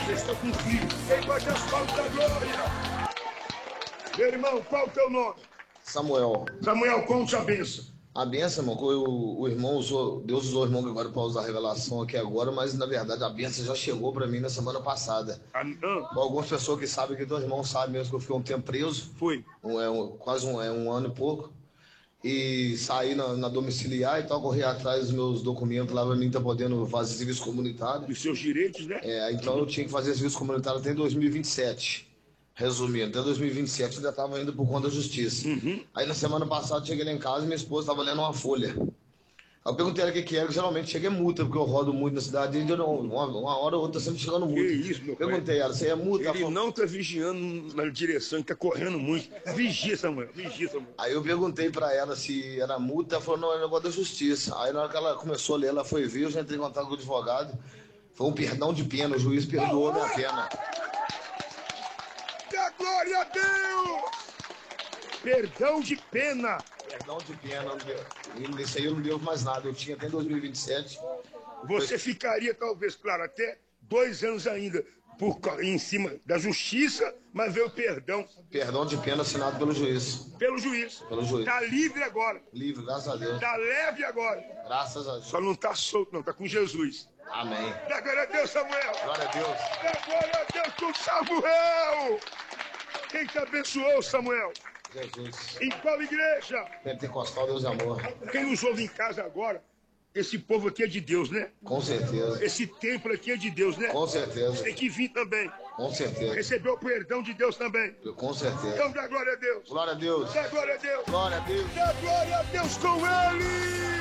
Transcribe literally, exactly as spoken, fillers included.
Vocês estão com frio. Quem bate as palmas da glória? Meu irmão, qual o teu nome? Samuel. Samuel, conte a bênção. A benção, irmão, o, o irmão usou, Deus usou o irmão agora para usar a revelação aqui agora, mas na verdade a benção já chegou para mim na semana passada. Ah, Com algumas pessoas que sabem, que dois irmãos sabem mesmo que eu fiquei um tempo preso. Foi. Um, é, um, quase um, é, um ano e pouco. E saí na, na domiciliar e tal, corri atrás dos meus documentos lá para mim estar tá podendo fazer serviço comunitário. Dos seus direitos, né? É, então eu tinha que fazer serviço comunitário até em dois mil e vinte e sete. Resumindo, até dois mil e vinte e sete eu ainda estava indo por conta da justiça. Uhum. Aí na semana passada cheguei lá em casa e minha esposa estava lendo uma folha. Aí eu perguntei ela o que que era, que geralmente chega é multa, porque eu rodo muito na cidade, e eu não, uma, uma hora ou outra sempre chegando multa. Que isso, meu pai. Perguntei ela, você é multa? Ele não está vigiando na direção, ele está correndo muito. Vigia, Samuel, vigia, Samuel. Aí eu perguntei pra ela se era multa, ela falou, não, é negócio da justiça. Aí na hora que ela começou a ler, ela foi ver, eu já entrei em contato com o advogado, foi um perdão de pena, o juiz perdoou minha pena. Dá glória a Deus! Perdão de pena. Perdão de pena, não deu. E isso aí eu não devo mais nada, eu tinha até dois mil e vinte e sete. Você ficaria, talvez, claro, até dois anos ainda por, em cima da justiça, mas veio o perdão. Perdão de pena assinado pelo juiz. Pelo juiz. Pelo juiz. Está livre agora. Livre, graças a Deus. Está leve agora. Graças a Deus. Só não está solto, não. Está com Jesus. Amém. Dá glória a Deus, Samuel. Glória a Deus. Dá glória a Deus com Samuel. Quem te abençoou, Samuel? Jesus. Em qual igreja? Pentecostal, Deus e amor. Quem nos ouve em casa agora, esse povo aqui é de Deus, né? Com certeza. Esse templo aqui é de Deus, né? Com certeza. Tem que vir também. Com certeza. Receber o perdão de Deus também. Com certeza. Então dá glória a Deus. Glória a Deus. Dá glória a Deus. Glória a Deus. Dá glória a Deus com ele.